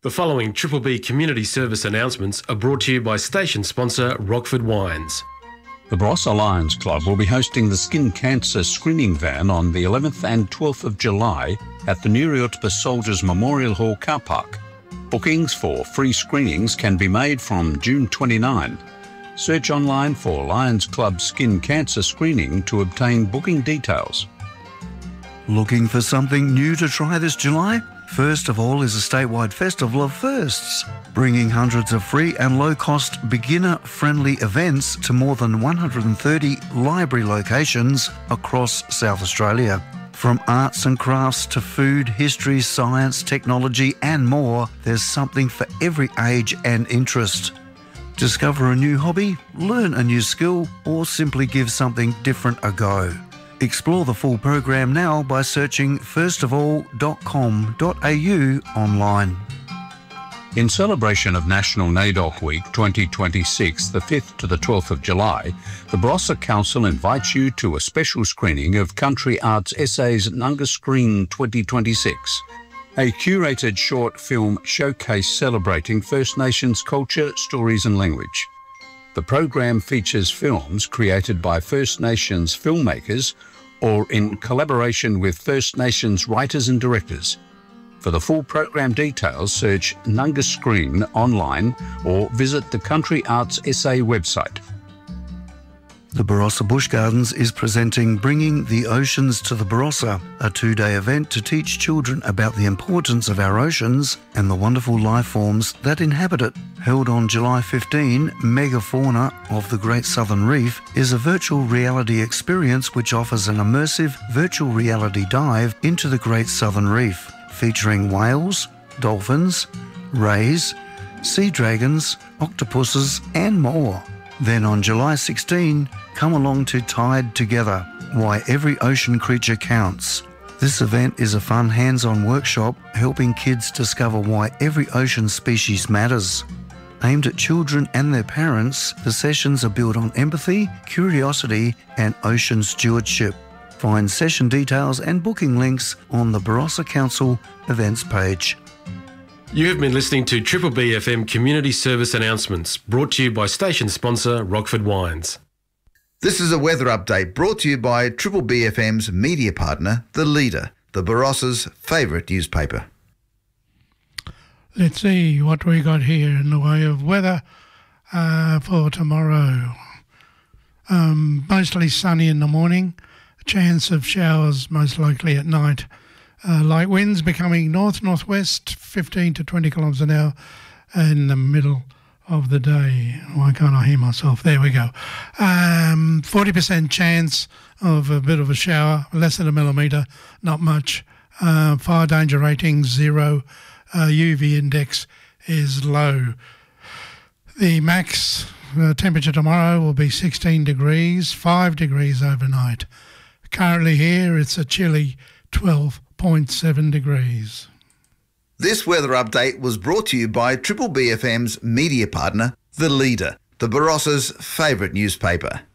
The following Triple B community service announcements are brought to you by station sponsor Rockford Wines. The Barossa Lions Club will be hosting the Skin Cancer Screening Van on the 11th and 12th of July at the Nuriotpa Soldiers Memorial Hall car park. Bookings for free screenings can be made from June 29. Search online for Lions Club Skin Cancer Screening to obtain booking details. Looking for something new to try this July? First of all is a statewide festival of firsts, bringing hundreds of free and low-cost beginner-friendly events to more than 130 library locations across South Australia. From arts and crafts to food, history, science, technology and more, there's something for every age and interest. Discover a new hobby, learn a new skill, or simply give something different a go. Explore the full program now by searching firstofall.com.au online. In celebration of National NAIDOC Week 2026, the 5th to the 12th of July, the Barossa Council invites you to a special screening of Country Arts Essays Nunga Screen 2026, a curated short film showcase celebrating First Nations culture, stories and language. The program features films created by First Nations filmmakers or in collaboration with First Nations writers and directors. For the full program details, search Nunga Screen online or visit the Country Arts SA website. The Barossa Bush Gardens is presenting Bringing the Oceans to the Barossa, a two-day event to teach children about the importance of our oceans and the wonderful life forms that inhabit it. Held on July 15, Megafauna of the Great Southern Reef is a virtual reality experience which offers an immersive virtual reality dive into the Great Southern Reef, featuring whales, dolphins, rays, sea dragons, octopuses and more. Then on July 16, come along to Tide Together, Why Every Ocean Creature Counts. This event is a fun hands-on workshop helping kids discover why every ocean species matters. Aimed at children and their parents, the sessions are built on empathy, curiosity and ocean stewardship. Find session details and booking links on the Barossa Council events page. You have been listening to Triple B FM community service announcements brought to you by station sponsor Rockford Wines. This is a weather update brought to you by Triple B FM's media partner, The Leader, the Barossa's favourite newspaper. Let's see what we got here in the way of weather for tomorrow. Mostly sunny in the morning, a chance of showers most likely at night. Light winds becoming north-northwest, 15 to 20 kilometres an hour in the middle of the day. Why can't I hear myself? There we go. 40% chance of a bit of a shower, less than a millimetre, not much. Fire danger rating 0. UV index is low. The max temperature tomorrow will be 16 degrees, 5 degrees overnight. Currently here it's a chilly 12.7 degrees. This weather update was brought to you by Triple B FM's media partner, The Leader, the Barossa's favourite newspaper.